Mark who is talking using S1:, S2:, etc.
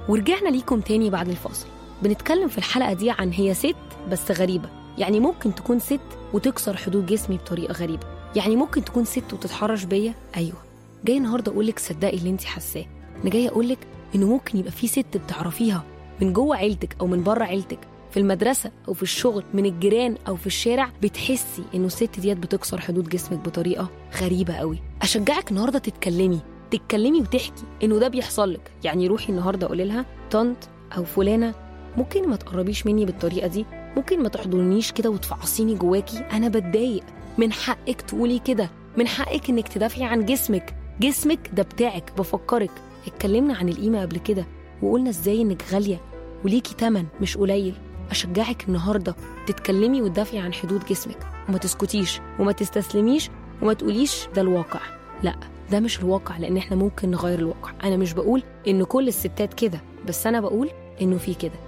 S1: ورجعنا ليكم تاني بعد الفاصل. بنتكلم في الحلقة دي عن هي ست بس غريبة. يعني ممكن تكون ست وتكسر حدود جسمي بطريقة غريبة. يعني ممكن تكون ست وتتحرش بيا. أيوة، جاي النهاردة أقولك صدقي اللي انتي حاساه. أنا جاي أقولك إنه ممكن يبقى في ست بتعرفيها من جوه عيلتك أو من بره عيلتك، في المدرسة أو في الشغل، من الجيران أو في الشارع، بتحسي إنه الست ديت بتكسر حدود جسمك بطريقة غريبة قوي. أشجعك النهاردة تتكلمي وتحكي إنه ده بيحصل لك. يعني روحي النهاردة قولي لها طنط أو فلانة، ممكن ما تقربيش مني بالطريقة دي، ممكن ما تحضنيش كده وتفعصيني جواكي، أنا بتضايق. من حقك تقولي كده، من حقك إنك تدافعي عن جسمك ده بتاعك. بفكرك اتكلمنا عن القيمة قبل كده وقلنا إزاي إنك غالية وليكي تمن مش قليل. أشجعك النهاردة تتكلمي وتدافعي عن حدود جسمك، وما تسكتيش وما تستسلميش وما تقوليش ده الواقع. لا، ده مش الواقع، لأن احنا ممكن نغير الواقع. أنا مش بقول إن كل الستات كده، بس أنا بقول إنه في كده.